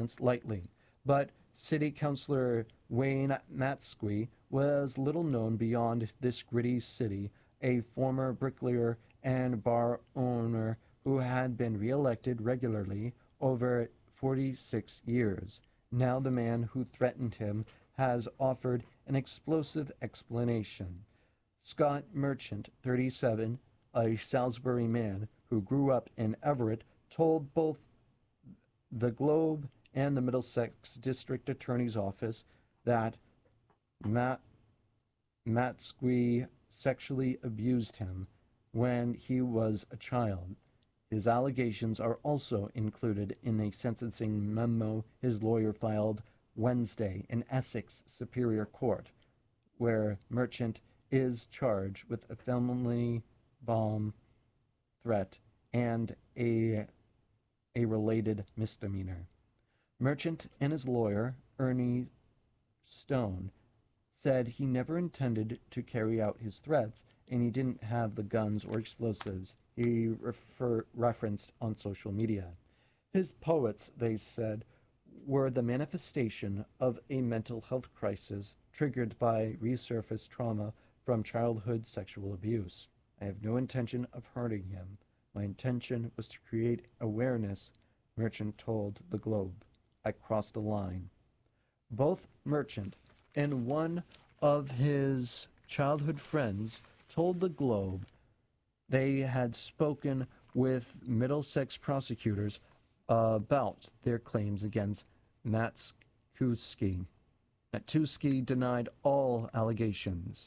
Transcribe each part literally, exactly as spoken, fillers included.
violence lightly, but City Councilor Wayne Matsqui was little known beyond this gritty city, a former bricklayer and bar owner who had been re-elected regularly over forty-six years. Now the man who threatened him has offered an explosive explanation. Scott Merchant, thirty-seven, a Salisbury man who grew up in Everett, told both the Globe and the Middlesex District Attorney's Office that Matt Matsqui sexually abused him when he was a child. His allegations are also included in a sentencing memo his lawyer filed Wednesday in Essex Superior Court, where Merchant is charged with a felony bomb threat and a, a related misdemeanor. Merchant and his lawyer, Ernie Stone, said he never intended to carry out his threats and he didn't have the guns or explosives he refer, referenced on social media. His poets, they said, were the manifestation of a mental health crisis triggered by resurfaced trauma from childhood sexual abuse. I have no intention of hurting him. My intention was to create awareness, Merchant told the Globe. I crossed a line. Both Merchant and one of his childhood friends told the Globe they had spoken with Middlesex prosecutors about their claims against Matsqui. Matsqui denied all allegations.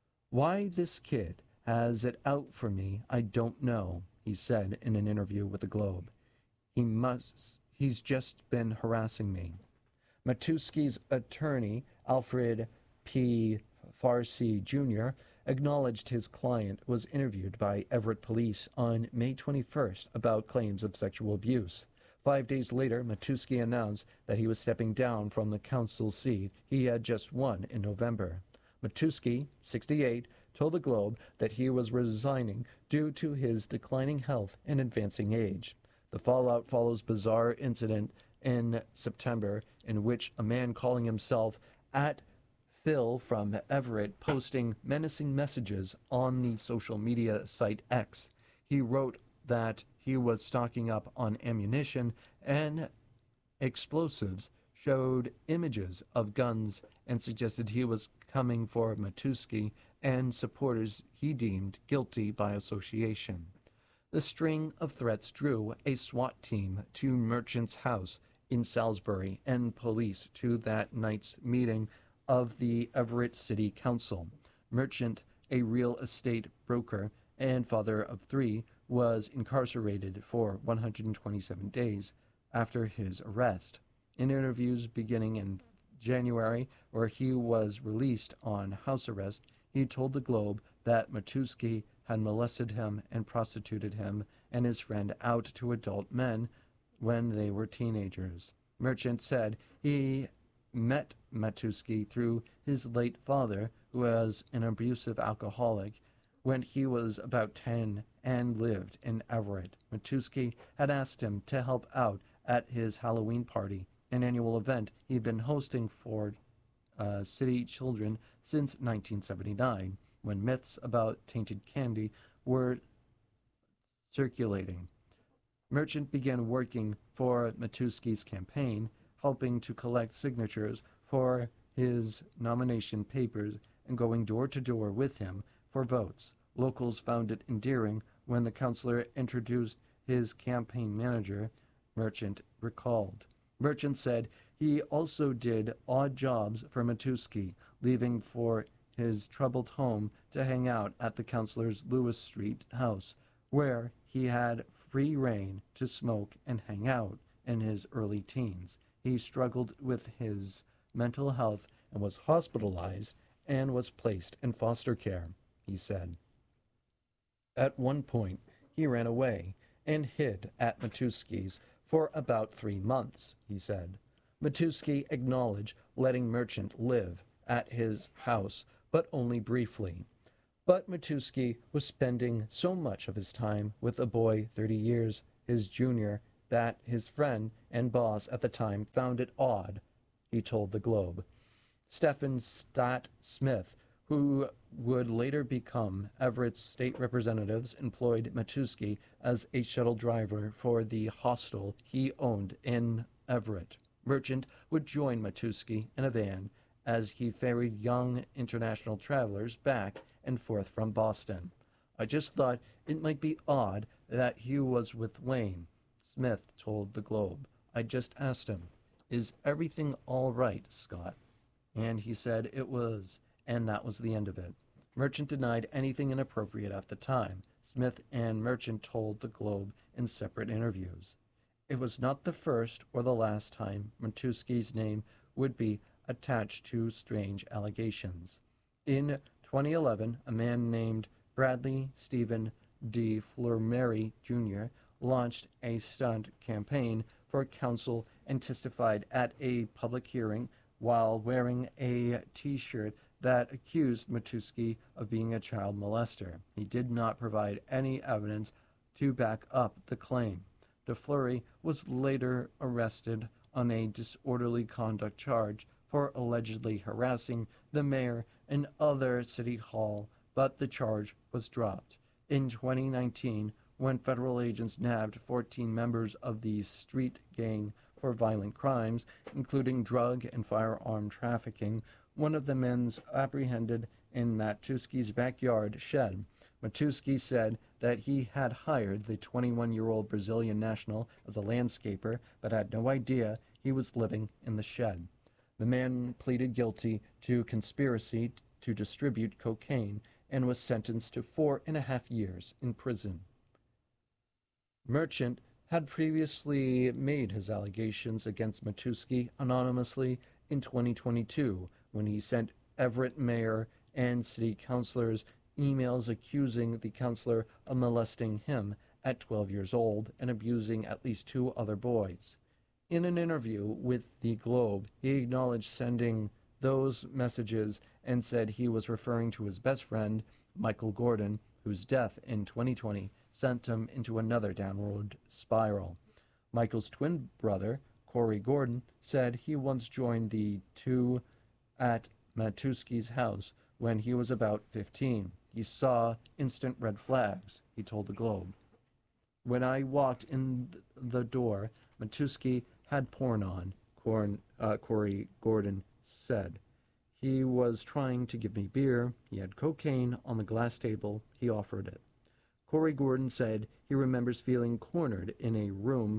Why this kid has it out for me, I don't know, he said in an interview with the Globe. He must, he's just been harassing me. Matsqui's attorney, Alfred P. Farsi Junior, acknowledged his client was interviewed by Everett Police on May twenty-first about claims of sexual abuse. Five days later, Matsqui announced that he was stepping down from the council seat he had just won in November. Matsqui, sixty-eight, told the Globe that he was resigning due to his declining health and advancing age. The fallout follows bizarre incident in September in which a man calling himself at Phil from Everett posting menacing messages on the social media site X. He wrote that he was stocking up on ammunition and explosives, showed images of guns, and suggested he was coming for Matsqui and supporters he deemed guilty by association. The string of threats drew a SWAT team to Merchant's house in Salisbury and police to that night's meeting of the Everett City Council. Merchant, a real estate broker and father of three, was incarcerated for one hundred twenty-seven days after his arrest. In interviews beginning in January, where he was released on house arrest, he told the Globe that Matsqui had molested him and prostituted him and his friend out to adult men when they were teenagers. Merchant said he met Matsqui through his late father, who was an abusive alcoholic, when he was about ten and lived in Everett. Matsqui had asked him to help out at his Halloween party, an annual event he'd been hosting for uh, city children since nineteen seventy-nine, when myths about tainted candy were circulating. Merchant began working for Matsqui's campaign, helping to collect signatures for his nomination papers and going door to door with him for votes. Locals found it endearing when the councilor introduced his campaign manager, Merchant recalled. Merchant said he also did odd jobs for Matsqui, leaving for his troubled home to hang out at the councilor's Lewis Street house, where he had free rein to smoke and hang out in his early teens. He struggled with his mental health and was hospitalized and was placed in foster care, he said. At one point, he ran away and hid at Matsqui's for about three months, he said. Matsqui acknowledged letting Merchant live at his house, but only briefly. But Matsqui was spending so much of his time with a boy thirty years his junior that his friend and boss at the time found it odd, he told the Globe. Stephen Stott Smith, who would later become Everett's state representatives, employed Matuski as a shuttle driver for the hostel he owned in Everett. Merchant would join Matuski in a van as he ferried young international travelers back and forth from Boston. I just thought it might be odd that he was with Wayne, Smith told the Globe. I just asked him, "Is everything all right, Scott?" And he said it was, and that was the end of it. Merchant denied anything inappropriate at the time. Smith and Merchant told the Globe in separate interviews. It was not the first or the last time Matuski's name would be attached to strange allegations. In twenty eleven, a man named Bradley Stephen D. Fleury Junior launched a stunt campaign for counsel and testified at a public hearing while wearing a T-shirt that accused Matuski of being a child molester. He did not provide any evidence to back up the claim. DeFleury was later arrested on a disorderly conduct charge for allegedly harassing the mayor and other city hall, but the charge was dropped. In twenty nineteen, when federal agents nabbed fourteen members of the street gang for violent crimes, including drug and firearm trafficking, one of the men's apprehended in Matuski's backyard shed. Matuski said that he had hired the twenty-one-year-old Brazilian national as a landscaper, but had no idea he was living in the shed. The man pleaded guilty to conspiracy to distribute cocaine and was sentenced to four and a half years in prison. Merchant had previously made his allegations against Matuski anonymously in twenty twenty-two when he sent Everett mayor and city councilors emails accusing the councilor of molesting him at twelve years old and abusing at least two other boys. In an interview with the Globe, he acknowledged sending those messages and said he was referring to his best friend, Michael Gordon, whose death in twenty twenty sent him into another downward spiral. Michael's twin brother, Corey Gordon, said he once joined the two at Matuski's house when he was about fifteen. He saw instant red flags, he told the Globe. When I walked in the door, Matuski had porn on, Corn, uh, Corey Gordon said. He was trying to give me beer. He had cocaine on the glass table. He offered it. Corey Gordon said he remembers feeling cornered in a room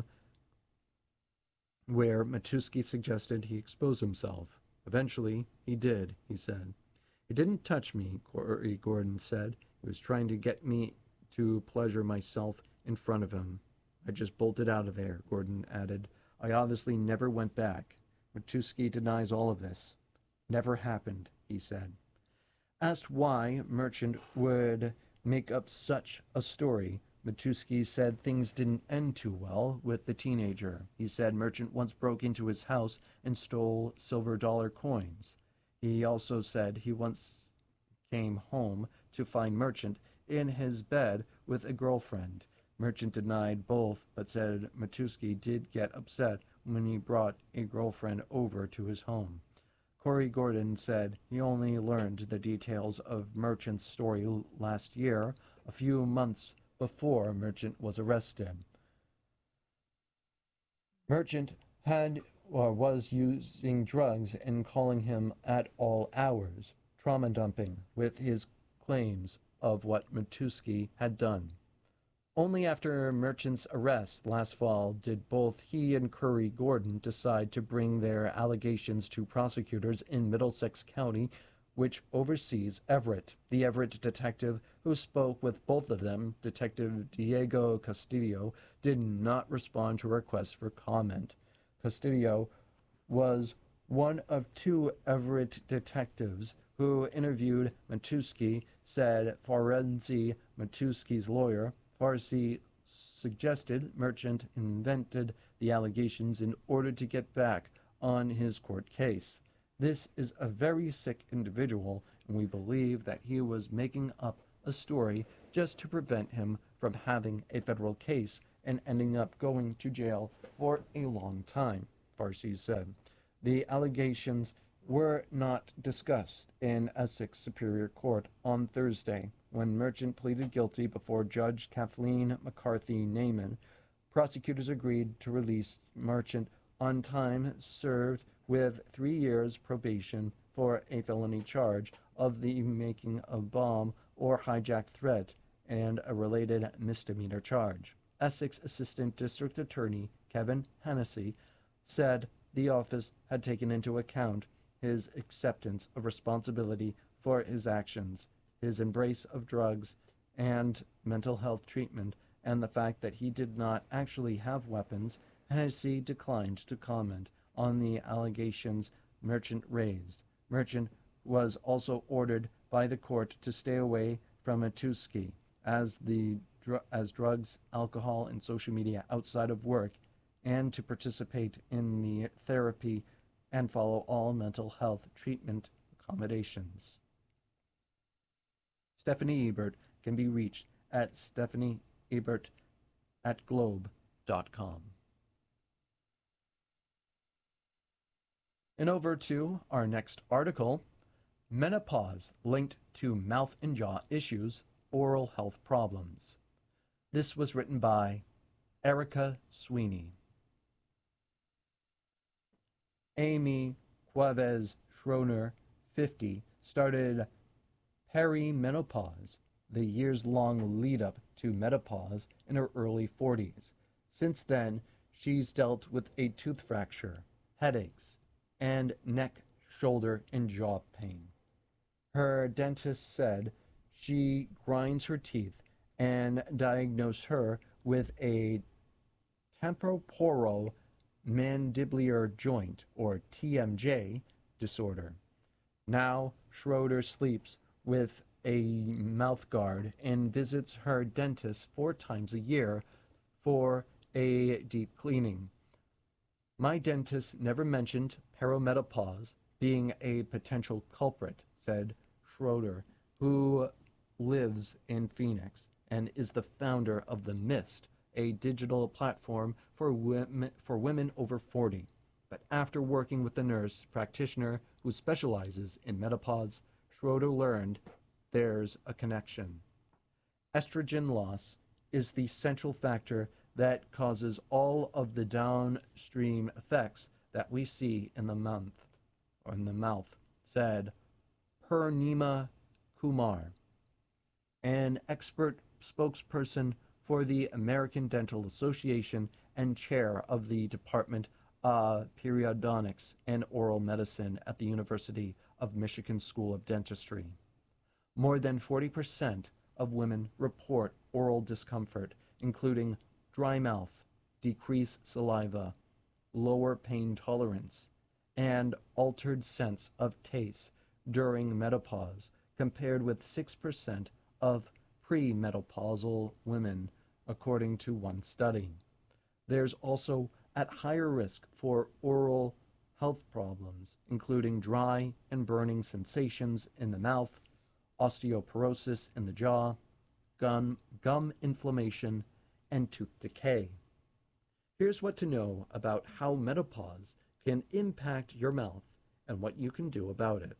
where Matuski suggested he expose himself. Eventually, he did, he said. He didn't touch me, Corey Gordon said. He was trying to get me to pleasure myself in front of him. I just bolted out of there, Gordon added. I obviously never went back. Matuski denies all of this. Never happened, he said. Asked why Merchant would make up such a story, Matuski said things didn't end too well with the teenager. He said Merchant once broke into his house and stole silver dollar coins. He also said he once came home to find Merchant in his bed with a girlfriend. Merchant denied both, but said Matuski did get upset when he brought a girlfriend over to his home. Corey Gordon said he only learned the details of Merchant's story last year, a few months before Merchant was arrested. Merchant had or was using drugs and calling him at all hours, trauma dumping with his claims of what Matuski had done. Only after Merchant's arrest last fall did both he and Corey Gordon decide to bring their allegations to prosecutors in Middlesex County, which oversees Everett. The Everett detective who spoke with both of them, Detective Diego Castillo, did not respond to requests for comment. Castillo was one of two Everett detectives who interviewed Matuski, said Farenzi, Matuski's lawyer. Farsi suggested Merchant invented the allegations in order to get back on his court case. This is a very sick individual, and we believe that he was making up a story just to prevent him from having a federal case and ending up going to jail for a long time, Farsi said. The allegations were not discussed in Essex Superior Court on Thursday when Merchant pleaded guilty before Judge Kathleen McCarthy Naiman. Prosecutors agreed to release Merchant on time served with three years probation for a felony charge of the making of bomb or hijack threat and a related misdemeanor charge. Essex Assistant District Attorney Kevin Hennessy said the office had taken into account his acceptance of responsibility for his actions, his embrace of drugs and mental health treatment, and the fact that he did not actually have weapons. Hennessy declined to comment on the allegations Merchant raised. Merchant was also ordered by the court to stay away from Matuski as the as drugs, alcohol, and social media outside of work, and to participate in the therapy and follow all mental health treatment accommodations. Stephanie Ebert can be reached at stephanie ebert at globe dot com. And over to our next article, Menopause Linked to Mouth and Jaw Issues, Oral Health Problems. This was written by Erica Sweeney. Amy Cuevas Schroeder, fifty, started perimenopause, the years-long lead-up to menopause, in her early forties. Since then, she's dealt with a tooth fracture, headaches, and neck, shoulder, and jaw pain. Her dentist said she grinds her teeth and diagnosed her with a temporomandibular joint, or T M J, disorder. Now, Schroeder sleeps with a mouth guard and visits her dentist four times a year for a deep cleaning. My dentist never mentioned perimenopause being a potential culprit, said Schroeder, who lives in Phoenix and is the founder of The Mist, a digital platform for women, for women over forty. But after working with a nurse practitioner who specializes in menopause, Schroeder learned there's a connection. Estrogen loss is the central factor that causes all of the downstream effects that we see in the mouth, or in the mouth, said Purnima Kumar, an expert spokesperson for the American Dental Association and chair of the Department of Periodontics and Oral Medicine at the University of Michigan School of Dentistry. More than forty percent of women report oral discomfort, including dry mouth, decreased saliva, lower pain tolerance, and altered sense of taste during menopause, compared with six percent of premenopausal women, according to one study. There's also at higher risk for oral health problems, including dry and burning sensations in the mouth, osteoporosis in the jaw, gum, gum inflammation, and tooth decay. Here's what to know about how menopause can impact your mouth and what you can do about it.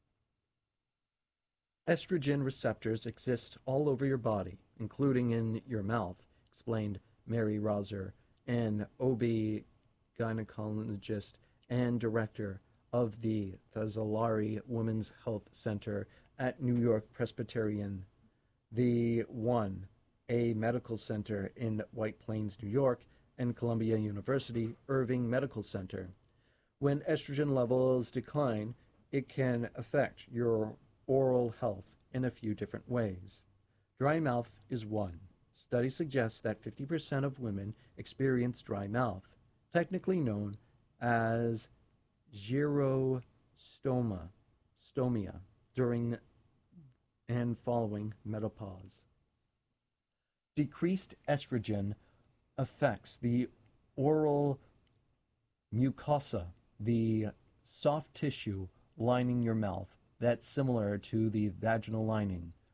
Estrogen receptors exist all over your body, including in your mouth, explained Mary Roser, an O B gynecologist and director of the Fazzolari Women's Health Center at New York Presbyterian, the One, a medical center in White Plains, New York, and Columbia University Irving Medical Center. When estrogen levels decline, it can affect your oral health in a few different ways. Dry mouth is one. Study suggests that fifty percent of women experience dry mouth, technically known as xerostoma, stomia, during and following menopause. Decreased estrogen affects the oral mucosa, the soft tissue lining your mouth that's similar to the vaginal lining,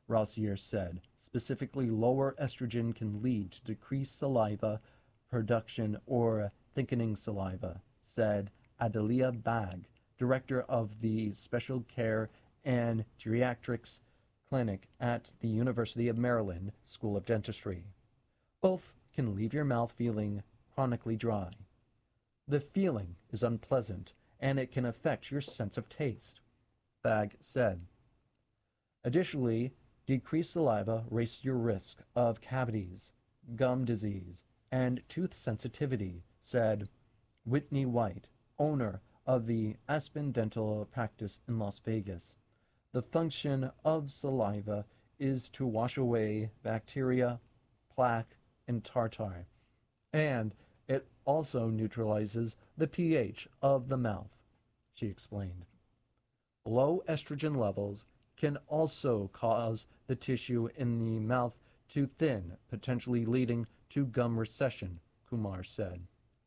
Rossier said. Specifically, lower estrogen can lead to decreased saliva production or thickening saliva, said Adelia Bag, director of the Special Care and Geriatrics Clinic at the University of Maryland School of Dentistry. Both can leave your mouth feeling chronically dry. The feeling is unpleasant, and it can affect your sense of taste, Bag said. Additionally, decreased saliva raises your risk of cavities, gum disease, and tooth sensitivity, said Whitney White, owner of the Aspen Dental Practice in Las Vegas. The function of saliva is to wash away bacteria, plaque, and tartar, and it also neutralizes the pH of the mouth, she explained. Low estrogen levels can also cause the tissue in the mouth to thin, potentially leading to gum recession, Kumar said.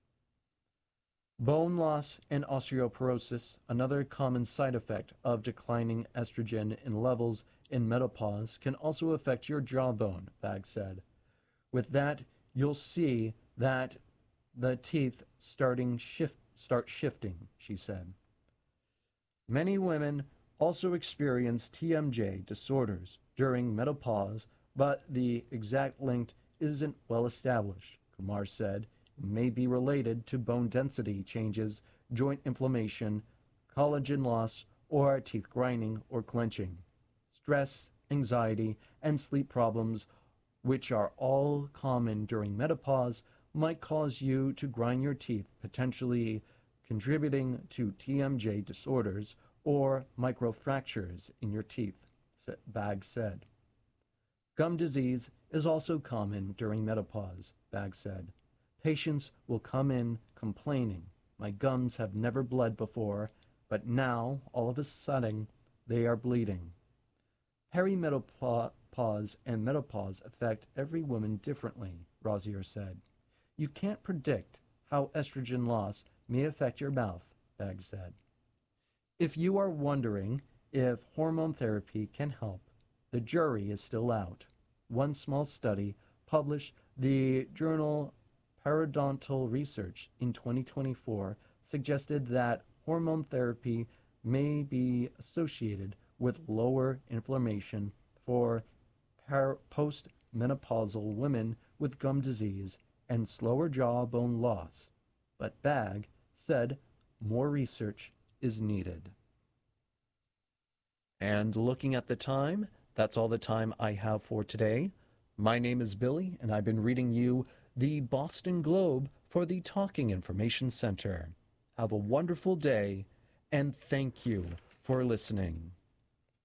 Bone loss and osteoporosis, another common side effect of declining estrogen in levels in menopause, can also affect your jawbone, Bag said. With that, you'll see that the teeth starting shift start shifting, she said. Many women also experience T M J disorders during menopause, but the exact link isn't well established, Kumar said. It may be related to bone density changes, joint inflammation, collagen loss, or teeth grinding or clenching. Stress, anxiety, and sleep problems, which are all common during menopause, might cause you to grind your teeth, potentially contributing to T M J disorders or microfractures in your teeth, Bag said. Gum disease is also common during menopause, Bag said. Patients will come in complaining, my gums have never bled before, but now, all of a sudden, they are bleeding. Perimenopause and menopause affect every woman differently, Rossier said. You can't predict how estrogen loss may affect your mouth, Bag said. If you are wondering if hormone therapy can help, the jury is still out. One small study published the journal Periodontal Research in twenty twenty-four suggested that hormone therapy may be associated with lower inflammation for per- post-menopausal women with gum disease and slower jawbone loss. But Bag said more research is needed. And looking at the time, that's all the time I have for today. My name is Billy, and I've been reading you the Boston Globe for the Talking Information Center. Have a wonderful day, and thank you for listening.